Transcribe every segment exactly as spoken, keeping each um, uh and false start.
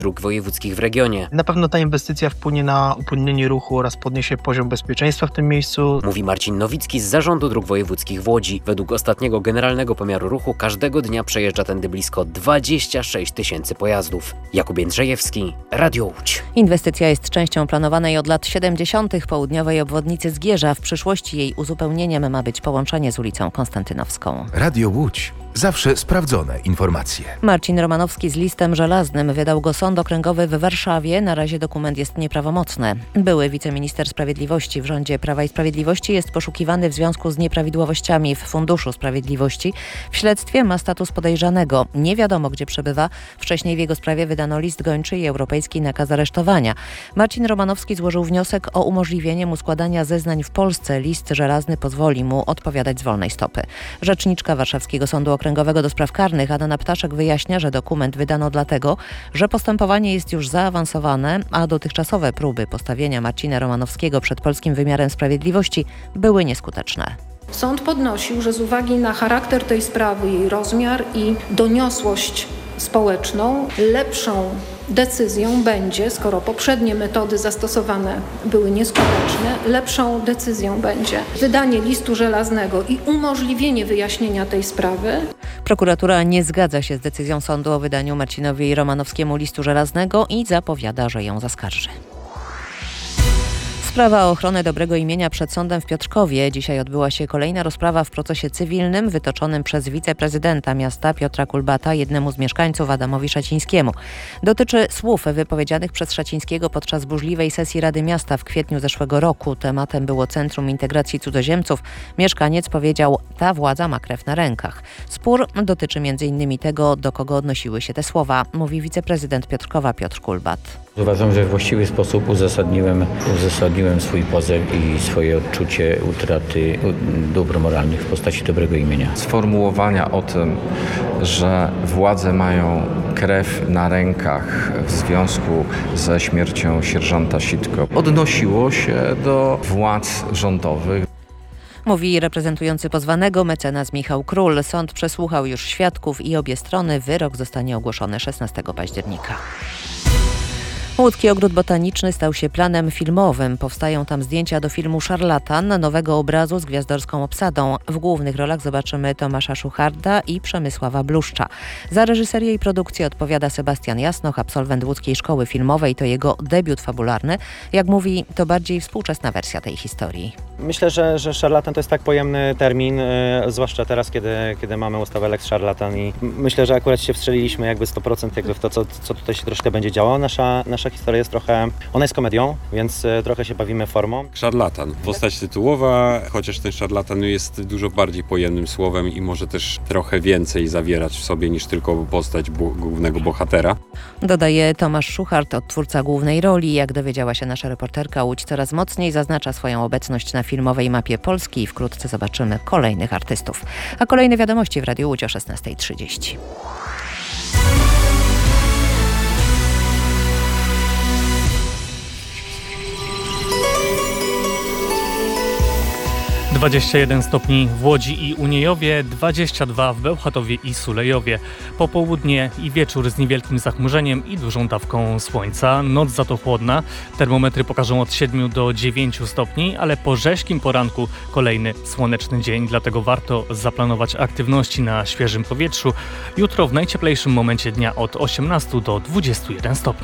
dróg wojewódzkich w regionie. Na pewno ta inwestycja wpłynie na upłynnienie ruchu oraz podniesie poziom bezpieczeństwa w tym miejscu. Mówi Marcin Nowicki z Zarządu Dróg Wojewódzkich w Łodzi. Według ostatniego generalnego pomiaru ruchu każdego dnia przejeżdża tędy blisko dwadzieścia sześć tysięcy pojazdów. Jakub Jędrzejewski, Radio Łódź. Inwestycja jest częścią planowanej od lat siedemdziesiątych południowej obwodnicy Zgierza. W przyszłości jej uzupełnieniem ma być połączenie z ulicą Konstantynowską. Radio Łódź. Zawsze sprawdzone informacje. Marcin Romanowski z listem żelaznym. Wydał go Sąd Okręgowy w Warszawie. Na razie dokument jest nieprawomocny. Były wiceminister sprawiedliwości w rządzie Prawa i Sprawiedliwości jest poszukiwany w związku z nieprawidłowościami w Funduszu Sprawiedliwości. W śledztwie ma status podejrzanego. Nie wiadomo, gdzie przebywa. Wcześniej w jego sprawie wydano list gończy i europejski nakaz aresztowania. Marcin Romanowski złożył wniosek o umożliwienie mu składania zeznań w Polsce. List żelazny pozwoli mu odpowiadać z wolnej stopy. Rzeczniczka Warszawskiego Sądu Okręgowego do Spraw Karnych Anna Ptaszek wyjaśnia, że dokument wydano dlatego, że postępowanie jest już zaawansowane, a dotychczasowe próby postawienia Marcina Romanowskiego przed polskim wymiarem sprawiedliwości były nieskuteczne. Sąd podnosił, że z uwagi na charakter tej sprawy, jej rozmiar i doniosłość społeczną, lepszą decyzją będzie, skoro poprzednie metody zastosowane były nieskuteczne, lepszą decyzją będzie wydanie listu żelaznego i umożliwienie wyjaśnienia tej sprawy. Prokuratura nie zgadza się z decyzją sądu o wydaniu Marcinowi Romanowskiemu listu żelaznego i zapowiada, że ją zaskarży. Sprawa o ochronę dobrego imienia przed sądem w Piotrkowie. Dzisiaj odbyła się kolejna rozprawa w procesie cywilnym wytoczonym przez wiceprezydenta miasta Piotra Kulbata jednemu z mieszkańców Adamowi Szacińskiemu. Dotyczy słów wypowiedzianych przez Szacińskiego podczas burzliwej sesji Rady Miasta w kwietniu zeszłego roku. Tematem było Centrum Integracji Cudzoziemców. Mieszkaniec powiedział: ta władza ma krew na rękach. Spór dotyczy między innymi tego, do kogo odnosiły się te słowa, mówi wiceprezydent Piotrkowa Piotr Kulbat. Uważam, że w właściwy sposób uzasadniłem, uzasadniłem swój pozew i swoje odczucie utraty dóbr moralnych w postaci dobrego imienia. Sformułowania o tym, że władze mają krew na rękach w związku ze śmiercią sierżanta Sitko odnosiło się do władz rządowych. Mówi reprezentujący pozwanego mecenas Michał Król. Sąd przesłuchał już świadków i obie strony. Wyrok zostanie ogłoszony szesnastego października. Łódzki Ogród Botaniczny stał się planem filmowym. Powstają tam zdjęcia do filmu Szarlatan, nowego obrazu z gwiazdorską obsadą. W głównych rolach zobaczymy Tomasza Szucharda i Przemysława Bluszcza. Za reżyserię i produkcję odpowiada Sebastian Jasnoch, absolwent Łódzkiej Szkoły Filmowej. To jego debiut fabularny. Jak mówi, to bardziej współczesna wersja tej historii. Myślę, że, że szarlatan to jest tak pojemny termin, yy, zwłaszcza teraz, kiedy, kiedy mamy ustawę Lex Szarlatan i myślę, że akurat się wstrzeliliśmy jakby sto procent jakby w to, co, co tutaj się troszkę będzie działo. Nasza, nasza historia jest trochę, ona jest komedią, więc yy, trochę się bawimy formą. Szarlatan. Postać tytułowa, chociaż ten szarlatan jest dużo bardziej pojemnym słowem i może też trochę więcej zawierać w sobie niż tylko postać bu- głównego bohatera. Dodaje Tomasz Szuchard, odtwórca głównej roli. Jak dowiedziała się nasza reporterka, Łódź coraz mocniej zaznacza swoją obecność na filmowej mapie Polski i wkrótce zobaczymy kolejnych artystów. A kolejne wiadomości w Radiu Łódź o szesnasta trzydzieści. dwadzieścia jeden stopni w Łodzi i Uniejowie, dwadzieścia dwa w Bełchatowie i Sulejowie. Popołudnie i wieczór z niewielkim zachmurzeniem i dużą dawką słońca. Noc za to chłodna. Termometry pokażą od siedmiu do dziewięciu stopni, ale po rześkim poranku kolejny słoneczny dzień, dlatego warto zaplanować aktywności na świeżym powietrzu. Jutro w najcieplejszym momencie dnia od osiemnastu do dwudziestu jeden stopni.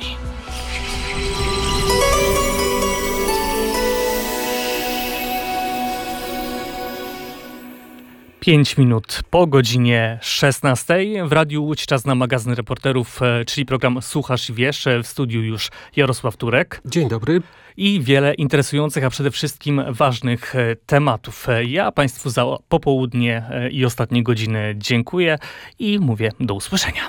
Pięć minut po godzinie szesnastej. W Radiu Łódź czas na magazyn reporterów, czyli program Słuchasz i Wiesz. W studiu już Jarosław Turek. Dzień dobry. I wiele interesujących, a przede wszystkim ważnych tematów. Ja Państwu za popołudnie i ostatnie godziny dziękuję i mówię do usłyszenia.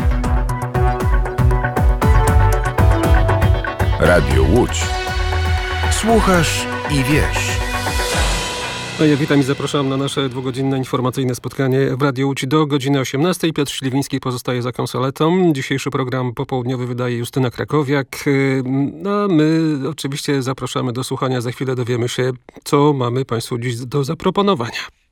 Radio Łódź. Słuchasz i wiesz. No ja witam i zapraszam na nasze dwugodzinne informacyjne spotkanie w Radiu Łódź do godziny osiemnastej. Piotr Śliwiński pozostaje za konsoletą. Dzisiejszy program popołudniowy wydaje Justyna Krakowiak. No, my oczywiście zapraszamy do słuchania. Za chwilę dowiemy się, co mamy Państwu dziś do zaproponowania.